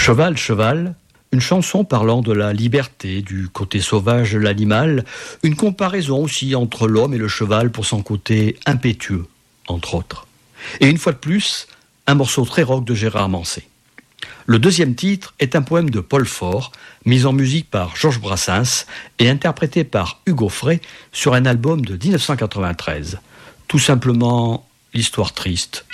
Cheval, cheval, une chanson parlant de la liberté, du côté sauvage de l'animal, une comparaison aussi entre l'homme et le cheval pour son côté impétueux, entre autres. Et une fois de plus, un morceau très rock de Gérard Manset. Le deuxième titre est un poème de Paul Faure, mis en musique par Georges Brassens et interprété par Hugo Frey sur un album de 1993. Tout simplement l'histoire triste